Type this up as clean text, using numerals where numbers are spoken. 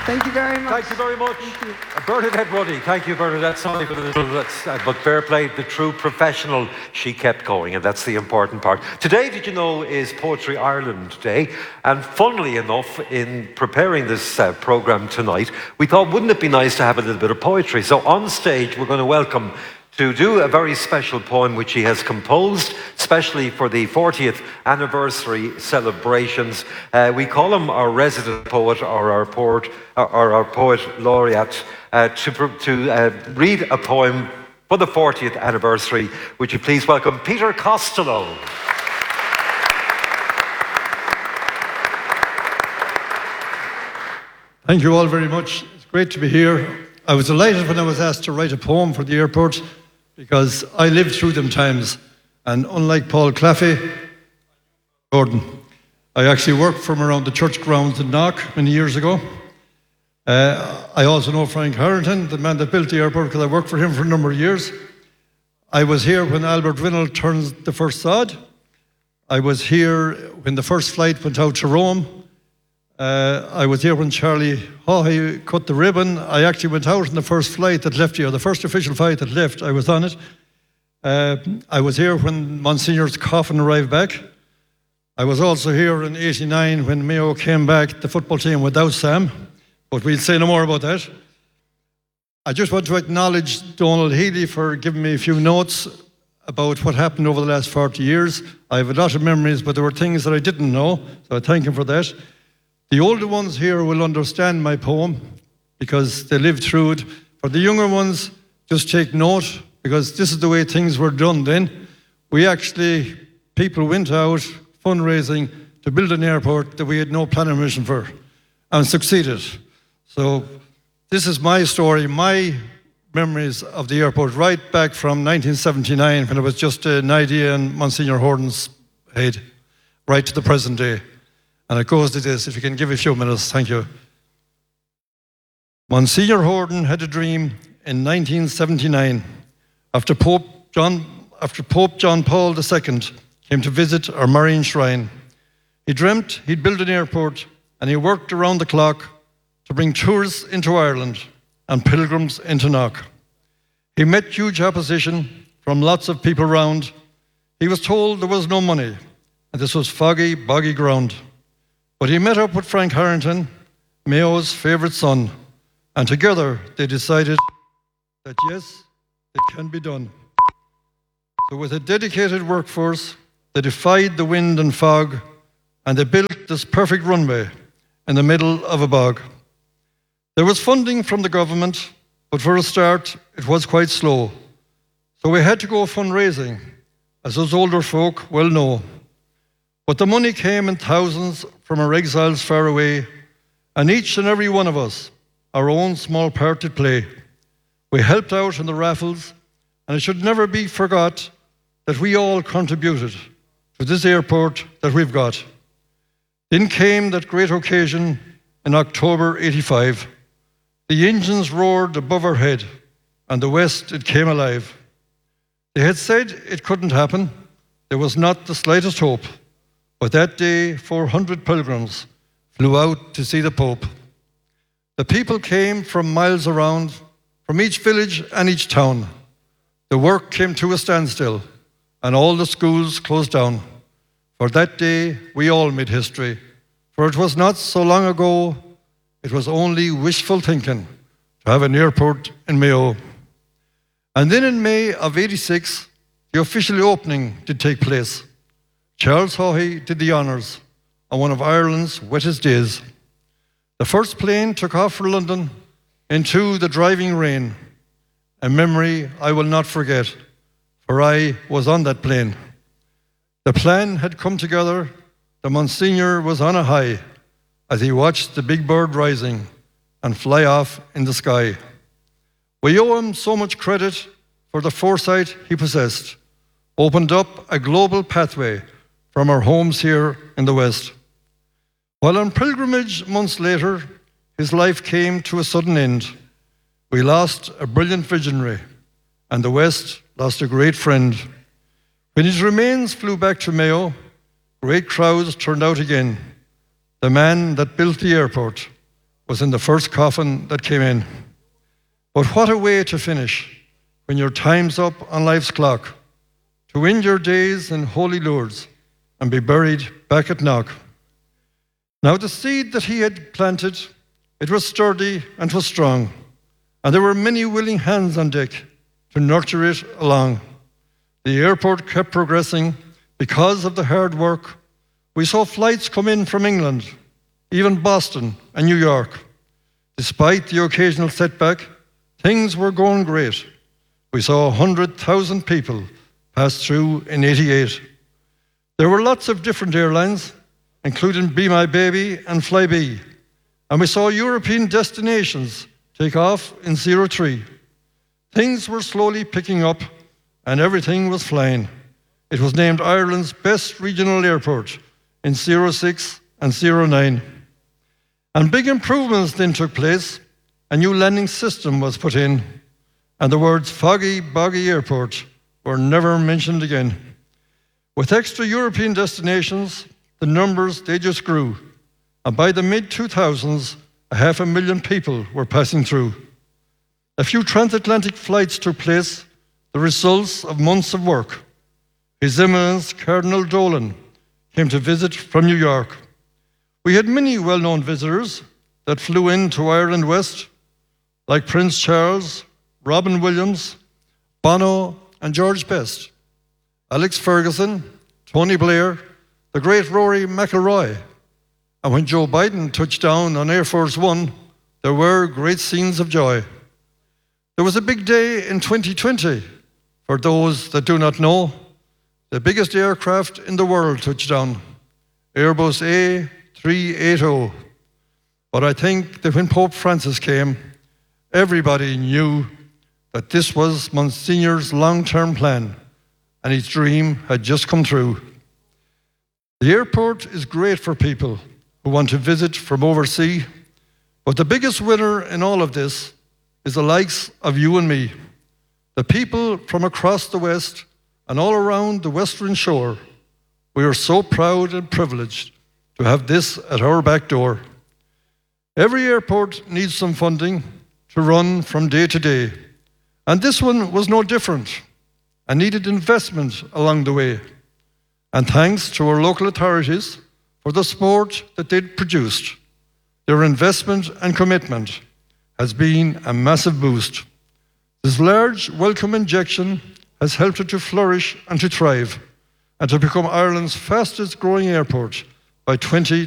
Thank you very much. Thank you very much. Bernadette Ruddy. Thank you, Bernadette. Sorry for the little, but fair play, the true professional. She kept going, and that's the important part. Today, did you know, is Poetry Ireland Day? And funnily enough, in preparing this programme tonight, we thought, wouldn't it be nice to have a little bit of poetry? So on stage, we're going to welcome to do a very special poem which he has composed, especially for the 40th anniversary celebrations. We call him our resident poet or our poet laureate to read a poem for the 40th anniversary. Would you please welcome Peter Costello? Thank you all very much. It's great to be here. I was delighted when I was asked to write a poem for the airport, because I lived through them times, and unlike Paul Claffey, Gordon, I actually worked from around the church grounds in Knock many years ago. I also know Frank Harrington, the man that built the airport, because I worked for him for a number of years. I was here when Albert Winnell turned the first sod. I was here when the first flight went out to Rome. I was here when Charlie Haughey cut the ribbon. I actually went out on the first flight that left here, the first official flight that left, I was on it. I was here when Monsignor's coffin arrived back. I was also here in '89 when Mayo came back, the football team, without Sam, but we'll say no more about that. I just want to acknowledge Donald Healy for giving me a few notes about what happened over the last 40 years. I have a lot of memories, but there were things that I didn't know, so I thank him for that. The older ones here will understand my poem because they lived through it. For the younger ones, just take note, because this is the way things were done then. People went out fundraising to build an airport that we had no planning permission for, and succeeded. So this is my story, my memories of the airport, right back from 1979, when it was just an idea in Monsignor Horton's head, right to the present day. And it goes to this, if you can give me a few minutes, thank you. Monsignor Horton had a dream in 1979 after Pope John Paul II came to visit our Marian shrine. He dreamt he'd build an airport, and he worked around the clock to bring tourists into Ireland and pilgrims into Knock. He met huge opposition from lots of people around. He was told there was no money, and this was foggy, boggy ground. But he met up with Frank Harrington, Mayo's favourite son, and together they decided that yes, it can be done. So with a dedicated workforce, they defied the wind and fog, and they built this perfect runway in the middle of a bog. There was funding from the government, but for a start, it was quite slow. So we had to go fundraising, as those older folk well know. But the money came in thousands from our exiles far away, and each and every one of us, our own small part to play. We helped out in the raffles, and it should never be forgot that we all contributed to this airport that we've got. Then came that great occasion in October '85. The engines roared above our head, and the West, it came alive. They had said it couldn't happen. There was not the slightest hope. But that day, 400 pilgrims flew out to see the Pope. The people came from miles around, from each village and each town. The work came to a standstill, and all the schools closed down. For that day, we all made history. For it was not so long ago, it was only wishful thinking to have an airport in Mayo. And then in May of '86, the official opening did take place. Charles Haughey did the honours on one of Ireland's wettest days. The first plane took off for London into the driving rain, a memory I will not forget, for I was on that plane. The plan had come together. The Monsignor was on a high as he watched the big bird rising and fly off in the sky. We owe him so much credit for the foresight he possessed, opened up a global pathway from our homes here in the West. While on pilgrimage months later, his life came to a sudden end. We lost a brilliant visionary, and the West lost a great friend. When his remains flew back to Mayo, great crowds turned out again. The man that built the airport was in the first coffin that came in. But what a way to finish when your time's up on life's clock, to end your days in holy Lourdes and be buried back at Knock. Now the seed that he had planted, it was sturdy and 'twas strong, and there were many willing hands on deck to nurture it along. The airport kept progressing because of the hard work. We saw flights come in from England, even Boston and New York. Despite the occasional setback, things were going great. We saw 100,000 people pass through in '88. There were lots of different airlines, including Be My Baby and Flybe, and we saw European destinations take off in '03. Things were slowly picking up and everything was flying. It was named Ireland's best regional airport in '06 and '09. And big improvements then took place. A new landing system was put in, and the words Foggy Boggy Airport were never mentioned again. With extra European destinations, the numbers, they just grew. And by the mid-2000s, 500,000 people were passing through. A few transatlantic flights took place, the results of months of work. His Eminence Cardinal Dolan came to visit from New York. We had many well-known visitors that flew into Ireland West, like Prince Charles, Robin Williams, Bono, and George Best, Alex Ferguson, Tony Blair, the great Rory McIlroy. And when Joe Biden touched down on Air Force One, there were great scenes of joy. There was a big day in 2020. For those that do not know, the biggest aircraft in the world touched down, Airbus A380. But I think that when Pope Francis came, everybody knew that this was Monsignor's long-term plan, and his dream had just come true. The airport is great for people who want to visit from overseas, but the biggest winner in all of this is the likes of you and me, the people from across the West and all around the Western Shore. We are so proud and privileged to have this at our back door. Every airport needs some funding to run from day to day, and this one was no different and needed investment along the way. And thanks to our local authorities for the support that they'd produced. Their investment and commitment has been a massive boost. This large welcome injection has helped it to flourish and to thrive, and to become Ireland's fastest growing airport by 2020.